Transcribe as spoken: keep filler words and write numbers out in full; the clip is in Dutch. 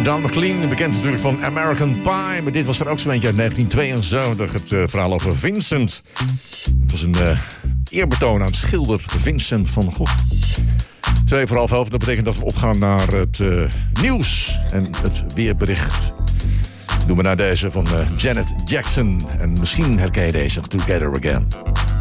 Don McLean, bekend natuurlijk van American Pie. Maar dit was er ook zo'n eentje uit negentien tweeënzeventig. Het uh, verhaal over Vincent. Het was een uh, eerbetoon aan schilder Vincent van Gogh. Twee voor half elf, dat betekent dat we opgaan naar het uh, nieuws en het weerbericht. Doen we naar deze van uh, Janet Jackson. En misschien herken je deze, Together Again.